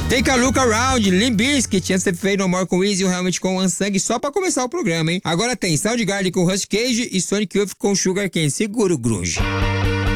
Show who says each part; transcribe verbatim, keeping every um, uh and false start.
Speaker 1: Take a Look Around, Limp Bizkit, antes de Fade No More com Easy, realmente com Unsung, só pra começar o programa, hein? Agora tem Soundgarden com Rust Cage e Sonic Youth com Sugar Cane. Segura o grunge.